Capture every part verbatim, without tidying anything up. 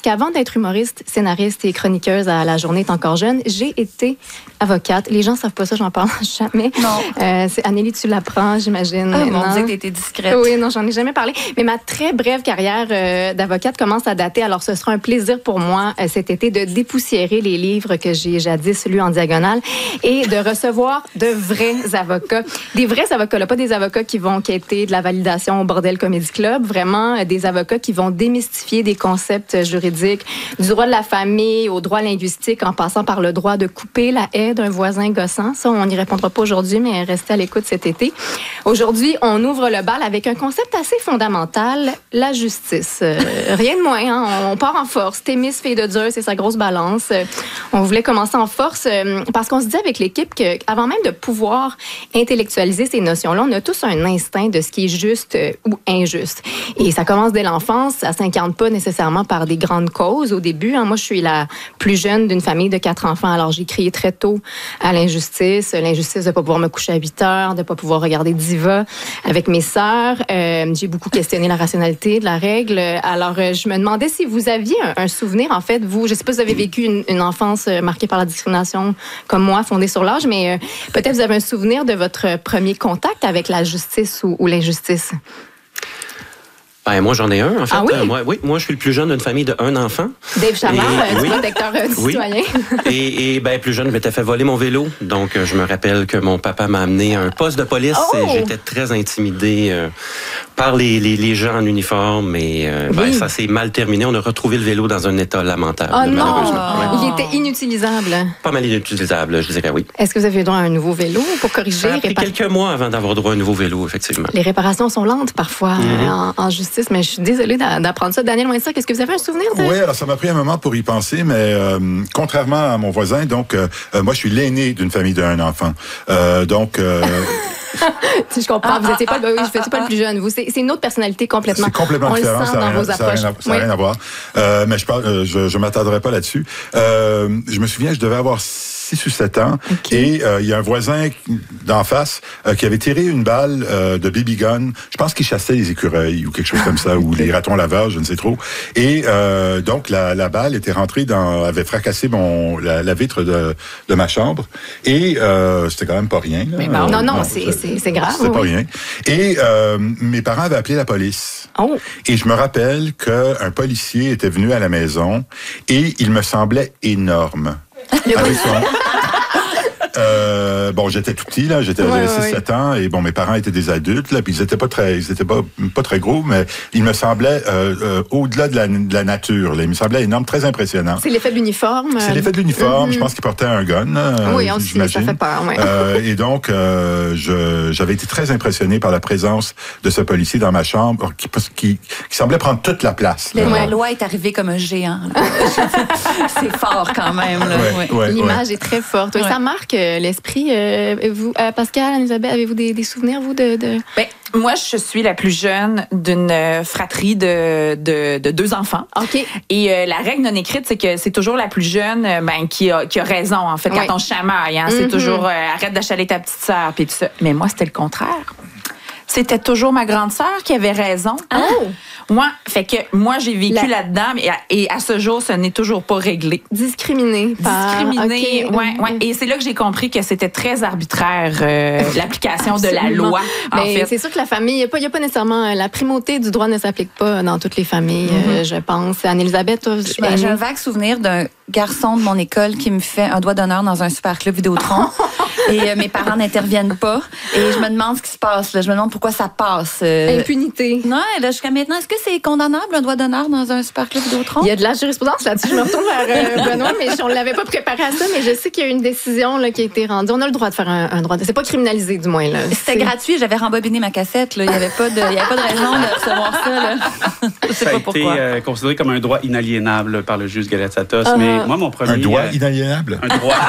qu'avant d'être humoriste, scénariste et chroniqueuse à La Journée est encore jeune, j'ai été avocate. Les gens ne savent pas ça, j'en parle jamais. Non. Euh, c'est Anélie, tu l'apprends, j'imagine. Ah, mon Dieu, que t'étais discrète. Oui, non, j'en ai jamais parlé. Mais ma très brève carrière euh, d'avocate commence à dater. Alors, ce sera un plaisir pour moi euh, cet été de dépoussiérer les livres que j'ai jadis lus en diagonale et de recevoir de vrais avocats. Des vrais avocats, là, pas des avocats qui vont quêter de la validation au Bordel Comedy Club. Vraiment, euh, des avocats qui vont démystifier des concepts juridiques, du droit de la famille au droit linguistique, en passant par le droit de couper la haie d'un voisin gossant. Ça, on n'y répondra pas aujourd'hui, mais restez à l'écoute cet été. Aujourd'hui, on ouvre le bal avec un concept assez fondamental, la justice. Euh, rien de moins, hein? On part en force. Thémis, fille de Dieu, c'est sa grosse balance. Euh, on voulait commencer en force euh, parce qu'on se dit avec l'équipe qu'avant même de pouvoir intellectualiser ces notions-là, on a tous un instinct de ce qui est juste euh, ou injuste. Et ça commence dès l'enfance. Ça ne s'incarne pas nécessairement par des grandes causes au début. Hein. Moi, je suis la plus jeune d'une famille de quatre enfants. Alors, j'ai crié très tôt à l'injustice. L'injustice de ne pas pouvoir me coucher à huit heures, de ne pas pouvoir regarder Diva avec mes sœurs. Euh, j'ai beaucoup questionné la rationalité de la règle. Alors, euh, je me demandais si vous aviez un, un souvenir, en fait, vous, je ne sais pas si vous avez vécu une, une enfance marquée par la discrimination comme moi, fondée sur l'âge, mais euh, peut-être vous avez un souvenir de votre premier contact avec la justice ou, ou l'injustice. Ben, moi, j'en ai un, en fait. Ah oui? Euh, moi, oui, moi, je suis le plus jeune d'une famille de un enfant. Dave Chavard, Et, euh, oui, protecteur euh, du oui. citoyen. Et, et ben, plus jeune, je m'étais fait voler mon vélo. Donc, euh, je me rappelle que mon papa m'a amené à un poste de police Oh! et j'étais très intimidé euh, par les, les, les gens en uniforme. Et euh, ben, Oui. ça s'est mal terminé. On a retrouvé le vélo dans un état lamentable, Oh non! malheureusement. Ouais. Il était inutilisable. Pas mal inutilisable, je dirais oui. Est-ce que vous avez eu droit à un nouveau vélo pour corriger? Ça a pris réparer? quelques mois avant d'avoir droit à un nouveau vélo, effectivement. Les réparations sont lentes parfois Mm-hmm. euh, en, en justice, mais je suis désolée d'a- d'apprendre ça. Daniel Windsor, qu'est-ce que vous avez un souvenir de? Oui, alors ça m'a pris un moment pour y penser, mais euh, contrairement à mon voisin, donc euh, euh, moi je suis l'aîné d'une famille d'un enfant. Euh, donc euh, Si je comprends, vous n'étiez pas, oui, je faisais pas le plus jeune. Vous, c'est, c'est une autre personnalité complètement. c'est complètement On différent, le sent ça dans n'a rien, vos ça a approches. rien à, ça a Oui. rien à voir. Euh, mais je parle, euh, je, je m'attarderai pas là-dessus. Euh, je me souviens, je devais avoir six ou sept ans, Okay. et euh, il y a un voisin d'en face euh, qui avait tiré une balle euh, de baby gun. Je pense qu'il chassait les écureuils ou quelque chose comme ça, ou les ratons laveurs, je ne sais trop. Et euh, donc la, la balle était rentrée dans, avait fracassé mon la, la vitre de, de ma chambre. Et euh, c'était quand même pas rien. Là. Mais bon, non, non, c'est, c'est, c'est grave. C'était pas oui. rien. Et euh, mes parents avaient appelé la police. Oh. Et je me rappelle qu'un policier était venu à la maison et il me semblait énorme. Avec son... Euh, bon, j'étais tout petit, là, j'étais Ouais, six sept ans, et bon, mes parents étaient des adultes, là, puis ils étaient pas très, ils étaient pas, pas très gros, mais ils me semblaient euh, euh, au-delà de la, de la nature, là. Ils me semblaient énormes, très impressionnants. C'est l'effet de l'uniforme. C'est l'effet de l'uniforme. Mm-hmm. Je pense qu'il portait un gun. Euh, Oui, on dit, ça fait peur. Ouais. Euh, et donc, euh, je, j'avais été très impressionné par la présence de ce policier dans ma chambre, qui, qui, qui semblait prendre toute la place. La Là. loi est arrivée comme un géant. C'est fort quand même. Là. Ouais, Ouais. ouais, L'image ouais. est très forte. Oui, Ouais. Ça marque euh, l'esprit. Euh, vous, euh, Pascal, Anne-Isabelle, avez-vous des, des souvenirs, vous, de... de... Ben, moi, je suis la plus jeune d'une euh, fratrie de, de, de deux enfants. OK. Et euh, la règle non écrite, c'est que c'est toujours la plus jeune euh, ben, qui, a, qui a raison, en fait, Oui. quand on chamaille. Hein, C'est Mm-hmm. toujours euh, arrête d'achaler ta petite sœur, puis tout ça. Mais moi, c'était le contraire. C'était toujours ma grande sœur qui avait raison. Oh! Moi, fait que moi, j'ai vécu La- là-dedans, et à, et à ce jour, ce n'est toujours pas réglé. Discriminé par... Discriminé, OK. ouais, ouais. Et c'est là que j'ai compris que c'était très arbitraire, euh, l'application de la Absolument. loi, en Mais fait. c'est sûr que la famille, il n'y a, pas- y a pas nécessairement... La primauté du droit ne s'applique pas dans toutes les familles, euh, je pense. Anne-Elisabeth, toi, je- Ben, j'ai un vague souvenir d'un garçon de mon école qui me fait un doigt d'honneur dans un super club Vidéotron. Et euh, mes parents n'interviennent pas. Et je me demande ce qui se passe. Là. Je me demande pourquoi ça passe. euh. Impunité. Non, là, jusqu'à maintenant, est-ce que c'est condamnable, un doigt d'honneur dans un super club Vidéotron? Il y a de la jurisprudence là-dessus. Je me retourne vers euh, Benoît, mais on ne l'avait pas préparé à ça, mais je sais qu'il y a une décision là, qui a été rendue. On a le droit de faire un, un droit de... C'est pas criminalisé, du moins. Là. C'était C'est- gratuit, j'avais rembobiné ma cassette. Là. Il n'y avait, pas de- il y avait pas de raison de recevoir ça. Là. Je sais Ça a pas été pourquoi. euh, considéré comme un droit inaliénable par le juge Galatsatos. Ah. Mais moi, mon premier... Un doigt euh, inaliénable. un droit.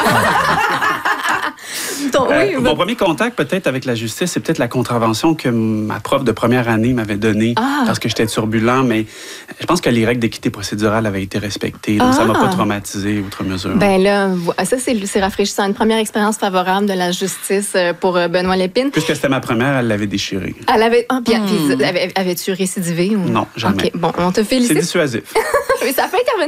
Ton- Euh, oui, mon votre- premier contact, peut-être, avec la justice, c'est peut-être la contravention que ma prof de première année m'avait donnée Ah. parce que j'étais turbulent, mais je pense que les règles d'équité procédurale avaient été respectées. Donc, ça m'a Ah. pas traumatisé outre mesure. Ben là, vo- ça, c'est, c'est rafraîchissant. Une première expérience favorable de la justice euh, pour euh, Benoît Lépine. Puisque c'était ma première, elle l'avait déchirée. Elle avait... Ah, puis, puis, avait- avais-tu récidivé? Ou... Non, jamais. OK, bon, on te C'est félicite. dissuasif. Mais ça fait intervenir